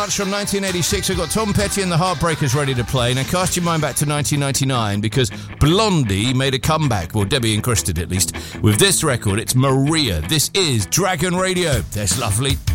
Dance from 1986. We've got Tom Petty and the Heartbreakers ready to play. Now cast your mind back to 1999 because Blondie made a comeback, well, Debbie and Chris did at least, with this record. It's Maria. This is Dragon Radio. That's lovely.